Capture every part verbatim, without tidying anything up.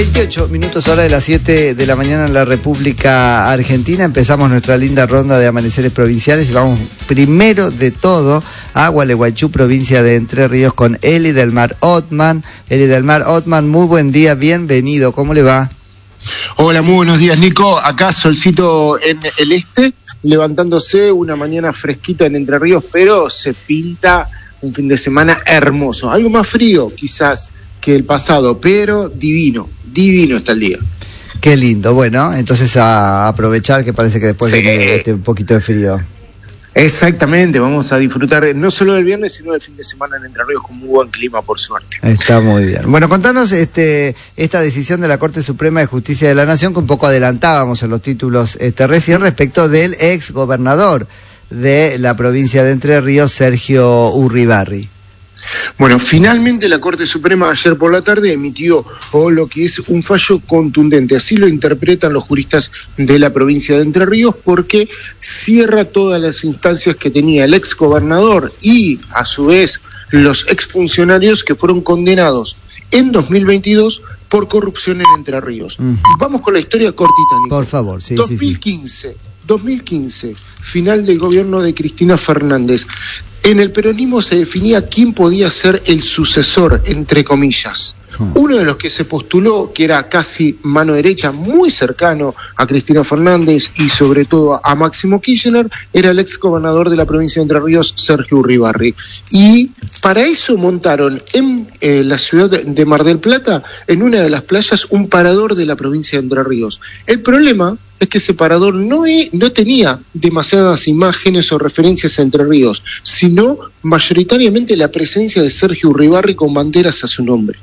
veintiocho minutos hora de las siete de la mañana en la República Argentina. Empezamos nuestra linda ronda de amaneceres provinciales y vamos primero de todo a Gualeguaychú, provincia de Entre Ríos, con Eli del Mar Othman. Eli del Mar Othman, muy buen día, bienvenido, ¿cómo le va? Hola, muy buenos días, Nico. Acá solcito en el este, levantándose una mañana fresquita en Entre Ríos, pero se pinta un fin de semana hermoso. Algo más frío, quizás, que el pasado, pero divino, divino está el día. Qué lindo, bueno, entonces a aprovechar que parece que después sí. viene este un poquito de frío. Exactamente, vamos a disfrutar no solo del viernes, sino del fin de semana en Entre Ríos con muy buen clima, por suerte. Está muy bien. Bueno, contanos este, esta decisión de la Corte Suprema de Justicia de la Nación, que un poco adelantábamos en los títulos este, recién, respecto del ex gobernador de la provincia de Entre Ríos, Sergio Urribarri. Bueno, finalmente la Corte Suprema ayer por la tarde emitió oh, lo que es un fallo contundente, así lo interpretan los juristas de la provincia de Entre Ríos, porque cierra todas las instancias que tenía el ex gobernador y a su vez los exfuncionarios que fueron condenados en dos mil veintidós por corrupción en Entre Ríos. Uh-huh. Vamos con la historia cortita, Nico. Por favor, sí, dos mil quince, sí, sí. dos mil quince, final del gobierno de Cristina Fernández. En el peronismo se definía quién podía ser el sucesor, entre comillas. Uno de los que se postuló, que era casi mano derecha, muy cercano a Cristina Fernández y sobre todo a Máximo Kirchner, era el ex gobernador de la provincia de Entre Ríos, Sergio Urribarri. Y para eso montaron en eh, la ciudad de Mar del Plata, en una de las playas, un parador de la provincia de Entre Ríos. El problema es que ese parador no, e, no tenía demasiadas imágenes o referencias a Entre Ríos, sino mayoritariamente la presencia de Sergio Urribarri con banderas a su nombre.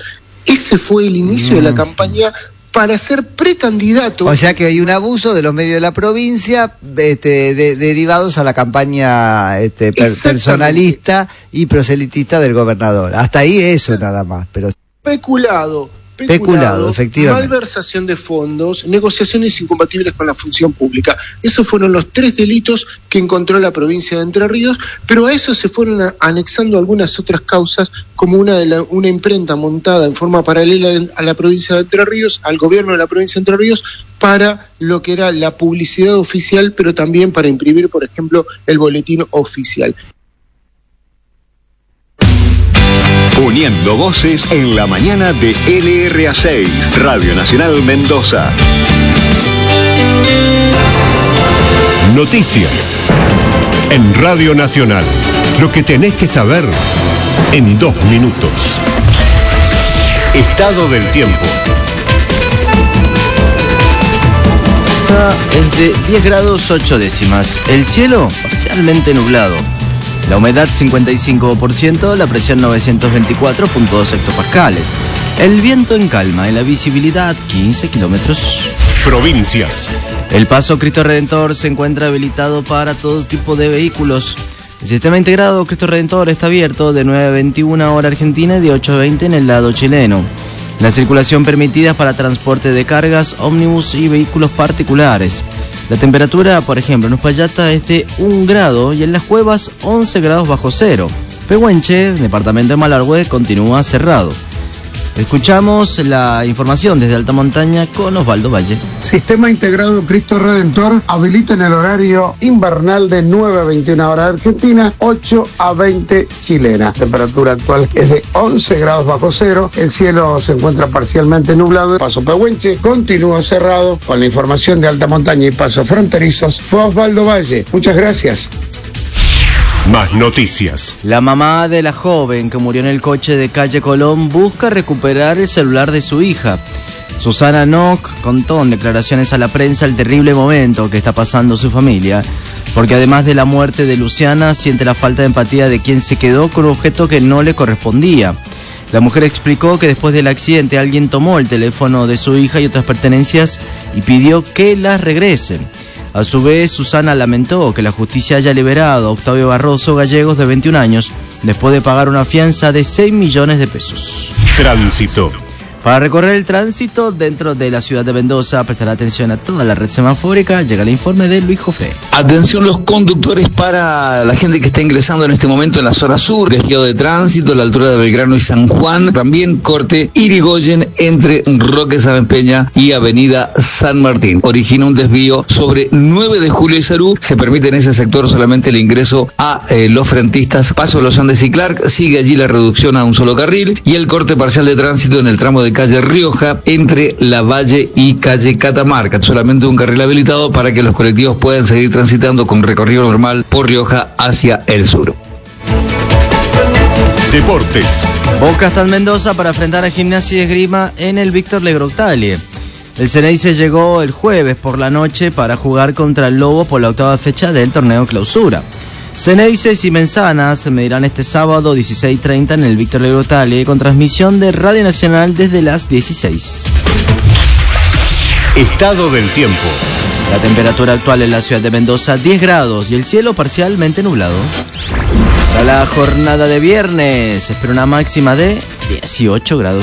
Ese fue el inicio mm. de la campaña para ser precandidato. O sea que hay un abuso de los medios de la provincia este, de, derivados a la campaña este, per, personalista y proselitista del gobernador. Hasta ahí eso nada más. Pero Peculado. Peculado, Peculado, efectivamente. Malversación de fondos, negociaciones incompatibles con la función pública. Esos fueron los tres delitos que encontró la provincia de Entre Ríos, pero a eso se fueron a, anexando algunas otras causas, como una, de la, una imprenta montada en forma paralela a la provincia de Entre Ríos, al gobierno de la provincia de Entre Ríos, para lo que era la publicidad oficial, pero también para imprimir, por ejemplo, el boletín oficial. Uniendo voces en la mañana de L R A seis, Radio Nacional Mendoza. Noticias en Radio Nacional. Lo que tenés que saber en dos minutos. Estado del tiempo. Es de diez grados ocho décimas. El cielo parcialmente nublado. La humedad cincuenta y cinco por ciento, la presión novecientos veinticuatro punto dos hectopascales. El viento en calma y la visibilidad quince kilómetros. Provincias. El paso Cristo Redentor se encuentra habilitado para todo tipo de vehículos. El sistema integrado Cristo Redentor está abierto de nueve a veintiuna hora argentina y de ocho a veinte en el lado chileno. La circulación permitida es para transporte de cargas, ómnibus y vehículos particulares. La temperatura, por ejemplo, en Uspallata es de un grado y en Las Cuevas once grados bajo cero. Pehuenche, departamento de Malargüe, continúa cerrado. Escuchamos la información desde Alta Montaña con Osvaldo Valle. Sistema integrado Cristo Redentor habilita en el horario invernal de nueve a veintiuna hora argentina, ocho a veinte chilena. Temperatura actual es de once grados bajo cero. El cielo se encuentra parcialmente nublado. Paso Pehuenche continúa cerrado. Con la información de Alta Montaña y pasos fronterizos, fue Osvaldo Valle. Muchas gracias. Más noticias. La mamá de la joven que murió en el coche de calle Colón busca recuperar el celular de su hija. Susana Nock contó en declaraciones a la prensa el terrible momento que está pasando su familia, porque además de la muerte de Luciana, siente la falta de empatía de quien se quedó con un objeto que no le correspondía. La mujer explicó que después del accidente alguien tomó el teléfono de su hija y otras pertenencias y pidió que las regresen. A su vez, Susana lamentó que la justicia haya liberado a Octavio Barroso Gallegos, de veintiún años, después de pagar una fianza de seis millones de pesos. Tránsito. Para recorrer el tránsito dentro de la ciudad de Mendoza, prestar atención a toda la red semafórica. Llega el informe de Luis Jofré. Atención los conductores para la gente que está ingresando en este momento en la zona sur, desvío de tránsito a la altura de Belgrano y San Juan, también corte Irigoyen entre Roque Sáenz Peña y Avenida San Martín. Origina un desvío sobre nueve de julio y Sarú. Se permite en ese sector solamente el ingreso a eh, los frentistas. Paso Los Andes y Clark, sigue allí la reducción a un solo carril y el corte parcial de tránsito en el tramo de calle Rioja entre La Valle y calle Catamarca. Solamente un carril habilitado para que los colectivos puedan seguir transitando con recorrido normal por Rioja hacia el sur. Deportes. Boca está en Mendoza para enfrentar a Gimnasia y Esgrima en el Víctor Legroctalie. El Ceneice llegó el jueves por la noche para jugar contra el Lobo por la octava fecha del torneo Clausura. Ceneices y Menzanas se medirán este sábado dieciséis treinta en el Víctor Legroctalie con transmisión de Radio Nacional desde las dieciséis. Estado del tiempo. La temperatura actual en la ciudad de Mendoza diez grados y el cielo parcialmente nublado. Para la jornada de viernes se espera una máxima de dieciocho grados.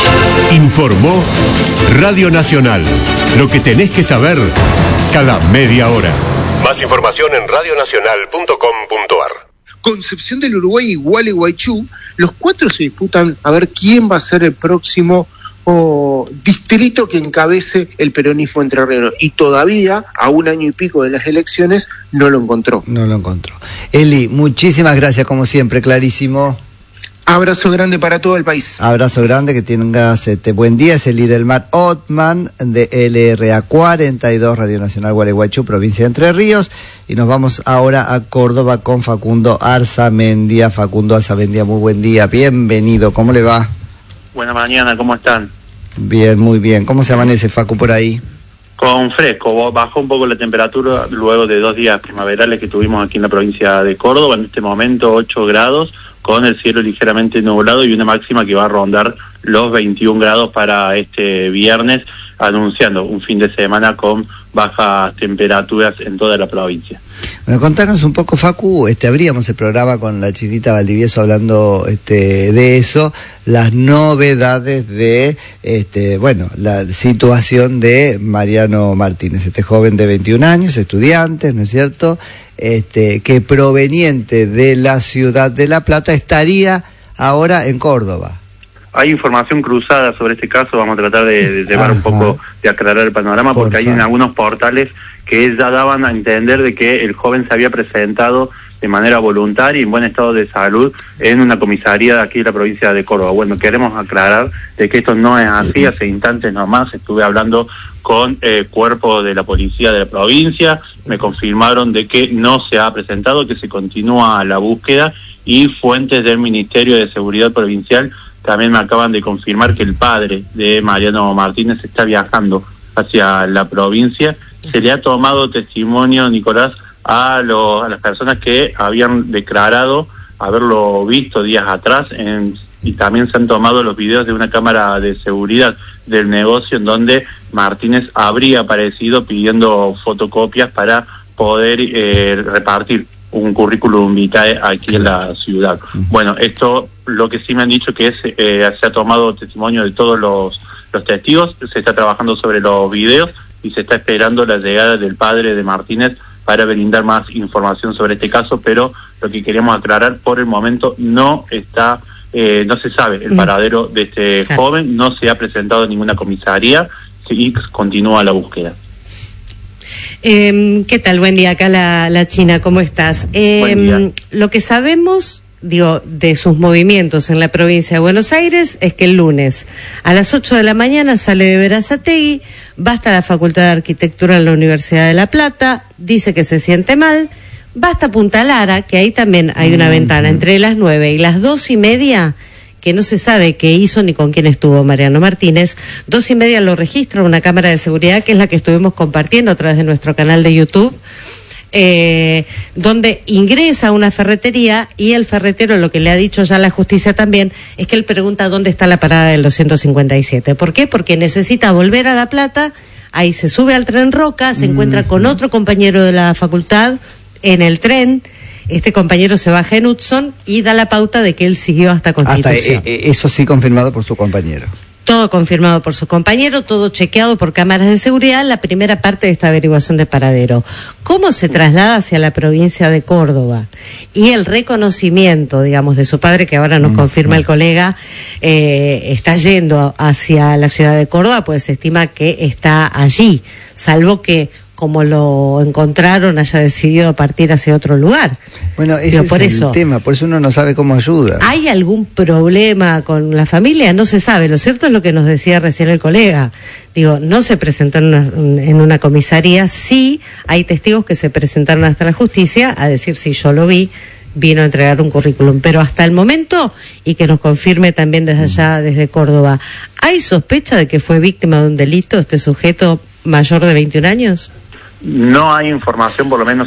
Informó Radio Nacional. Lo que tenés que saber cada media hora. Más información en radionacional punto com punto ar. Concepción del Uruguay y Gualeguaychú, los cuatro se disputan a ver quién va a ser el próximo oh, distrito que encabece el peronismo entrerriano. Y todavía, a un año y pico de las elecciones, no lo encontró. No lo encontró. Eli, muchísimas gracias como siempre, clarísimo. Abrazo grande para todo el país. Abrazo grande, que tengas este buen día. Es Eli Delmar Ottman de L R A cuarenta y dos, Radio Nacional Gualeguaychú, provincia de Entre Ríos. Y nos vamos ahora a Córdoba con Facundo Arzamendia. Facundo Arzamendia, muy buen día, bienvenido. ¿Cómo le va? Buena mañana, ¿cómo están? Bien, muy bien. ¿Cómo se amanece, Facu, por ahí? Con fresco, bajó un poco la temperatura luego de dos días primaverales que tuvimos aquí en la provincia de Córdoba. En este momento ocho grados, con el cielo ligeramente nublado y una máxima que va a rondar los veintiún grados para este viernes, anunciando un fin de semana con bajas temperaturas en toda la provincia. Bueno, contanos un poco, Facu, este, abríamos el programa con la Chinita Valdivieso hablando este, de eso, las novedades de, este, bueno, la situación de Mariano Martínez, este joven de veintiún años, estudiante, ¿no es cierto?, este, que proveniente de la ciudad de La Plata estaría ahora en Córdoba. Hay información cruzada sobre este caso, vamos a tratar de, de llevar Ajá. un poco, de aclarar el panorama, Por porque favor. Hay en algunos portales que ya daban a entender de que el joven se había presentado de manera voluntaria y en buen estado de salud en una comisaría de aquí de la provincia de Córdoba. Bueno, queremos aclarar de que esto no es así. Hace instantes nomás estuve hablando con el eh, cuerpo de la policía de la provincia, me confirmaron de que no se ha presentado, que se continúa la búsqueda, y fuentes del Ministerio de Seguridad Provincial también me acaban de confirmar que el padre de Mariano Martínez está viajando hacia la provincia. Se le ha tomado testimonio, Nicolás, a, lo, a las personas que habían declarado haberlo visto días atrás, en, y también se han tomado los videos de una cámara de seguridad del negocio en donde Martínez habría aparecido pidiendo fotocopias para poder eh, repartir un currículum vitae aquí en la ciudad. Bueno, esto lo que sí me han dicho que es eh, se ha tomado testimonio de todos los, los testigos, se está trabajando sobre los videos y se está esperando la llegada del padre de Martínez para brindar más información sobre este caso, pero lo que queremos aclarar, por el momento no está, eh, no se sabe el paradero de este claro. joven, no se ha presentado en ninguna comisaría y continúa la búsqueda. Eh, ¿Qué tal? Buen día, acá la, la China, ¿cómo estás? Eh, lo que sabemos, digo, de sus movimientos en la provincia de Buenos Aires es que el lunes a las ocho de la mañana sale de Berazategui, va hasta la Facultad de Arquitectura en la Universidad de La Plata, dice que se siente mal, va hasta Punta Lara, que ahí también hay una mm-hmm. ventana, entre las nueve y las dos y media, que no se sabe qué hizo ni con quién estuvo Mariano Martínez. Dos y media lo registra una cámara de seguridad, que es la que estuvimos compartiendo a través de nuestro canal de YouTube, eh, donde ingresa a una ferretería y el ferretero, lo que le ha dicho ya la justicia también, es que él pregunta dónde está la parada del doscientos cincuenta y siete. ¿Por qué? Porque necesita volver a La Plata, ahí se sube al tren Roca, se mm. encuentra con otro compañero de la facultad en el tren. Este compañero se baja en Hudson y da la pauta de que él siguió hasta Constitución. Hasta, eh, eso sí confirmado por su compañero. todo confirmado por su compañero, todo chequeado por cámaras de seguridad, la primera parte de esta averiguación de paradero. ¿Cómo se traslada hacia la provincia de Córdoba? Y el reconocimiento, digamos, de su padre, que ahora nos mm, confirma mm. el colega, eh, está yendo hacia la ciudad de Córdoba, pues se estima que está allí, salvo que, como lo encontraron, haya decidido partir hacia otro lugar. Bueno, ese Digo, es por el eso, tema, por eso uno no sabe cómo ayuda. ¿Hay algún problema con la familia? No se sabe. Lo cierto es lo que nos decía recién el colega. Digo, no se presentó en una, en una comisaría. Sí, hay testigos que se presentaron hasta la justicia a decir, sí, yo lo vi, vino a entregar un currículum. Pero hasta el momento, y que nos confirme también desde allá, desde Córdoba, ¿hay sospecha de que fue víctima de un delito este sujeto mayor de veintiún años? No hay información, por lo menos